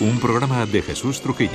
un programa de Jesús Trujillo.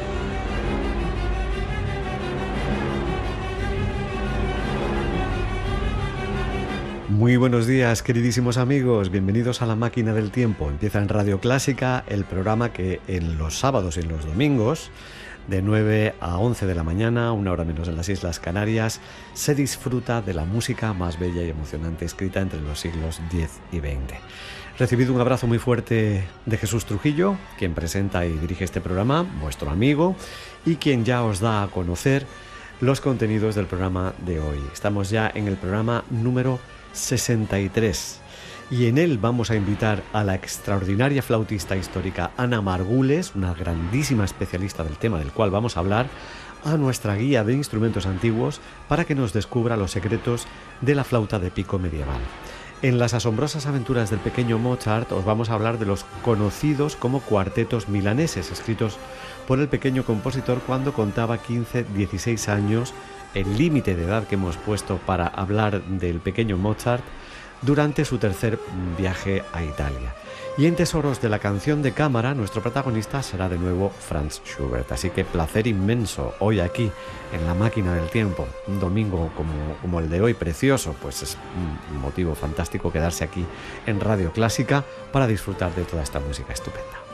Muy buenos días, queridísimos amigos, bienvenidos a La Máquina del Tiempo. Empieza en Radio Clásica el programa que en los sábados y en los domingos, de 9 a 11 de la mañana, una hora menos en las Islas Canarias, se disfruta de la música más bella y emocionante escrita entre los siglos X y XX. Recibido un abrazo muy fuerte de Jesús Trujillo, quien presenta y dirige este programa, vuestro amigo, y quien ya os da a conocer los contenidos del programa de hoy. Estamos ya en el programa número 63 y en él vamos a invitar a la extraordinaria flautista histórica Ana Margules, una grandísima especialista del tema del cual vamos a hablar, a nuestra guía de instrumentos antiguos para que nos descubra los secretos de la flauta de pico medieval. En las asombrosas aventuras del pequeño Mozart os vamos a hablar de los conocidos como cuartetos milaneses, escritos por el pequeño compositor cuando contaba 15-16 años, el límite de edad que hemos puesto para hablar del pequeño Mozart, durante su tercer viaje a Italia. Y en Tesoros de la Canción de Cámara, nuestro protagonista será de nuevo Franz Schubert. Así que placer inmenso hoy aquí en La Máquina del Tiempo. Un domingo como el de hoy, precioso, pues es un motivo fantástico quedarse aquí en Radio Clásica para disfrutar de toda esta música estupenda.